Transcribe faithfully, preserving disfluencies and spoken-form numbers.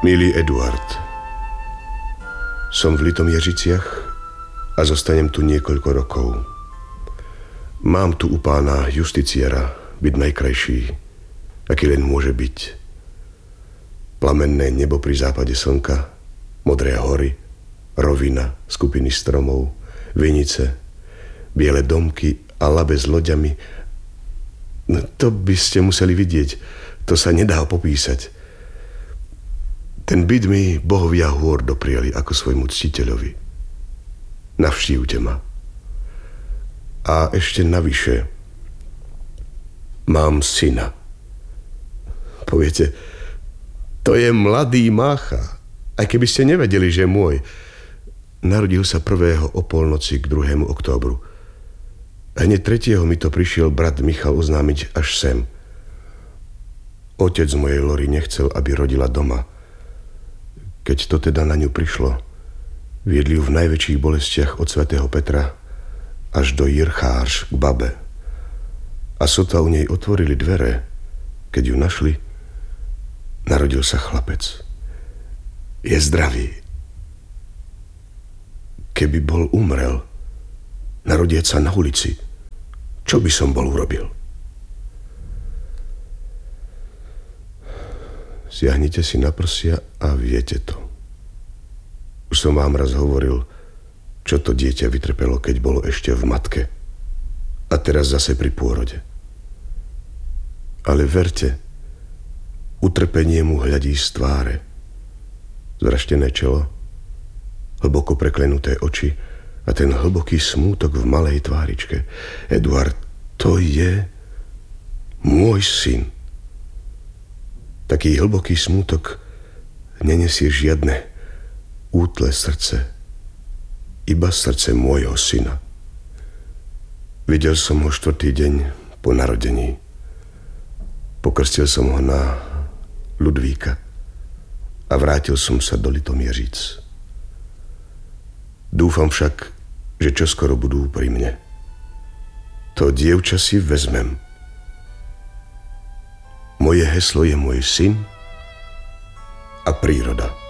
Milý Eduard, som v Litomieřiciach a zostanem tu niekoľko rokov. Mám tu u pána justiciera byť najkrajší, aký len môže byť. Plamenné nebo pri západe slnka, modré hory, rovina, skupiny stromov, vinice, biele domky a labe s loďami. No, to by ste museli vidieť, to sa nedá popísať. Ten byt mi bohovia hôr dopriali ako svojmu ctiteľovi. Navštívte ma. A ešte navyše, mám syna. Poviete, to je mladý Mácha, aj keby ste nevedeli, že je môj. Narodil sa prvého o polnoci k druhému októbru. Hneď tretieho mi to prišiel brat Michal oznámiť až sem. Otec mojej Lory nechcel, aby rodila doma. Keď to teda na ňu prišlo, viedli ju v najväčších bolestiach od svätého Petra až do Jirchárš k babe. A sotva u nej otvorili dvere, keď ju našli, narodil sa chlapec. Je zdravý. Keby bol umrel, narodiec sa na ulici, čo by som bol urobil? Siahnite si na prsia a viete to. Už som vám raz hovoril, čo to dieťa vytrpelo, keď bolo ešte v matke. A teraz zase pri pôrode. Ale verte, utrpenie mu hľadí z tváre. Zvraštené čelo, hlboko preklenuté oči a ten hlboký smútok v malej tváričke. Eduard, to je môj syn. Taký hlboký smútok nenesie žiadne útle srdce, iba srdce môjho syna. Videl som ho štvrtý deň po narodení. Pokrstil som ho na Ludvíka a vrátil som sa do Litomieříc. Dúfam však, že čoskoro budú pri mne. To dievča si vezmem. Moje heslo je môj syn a príroda.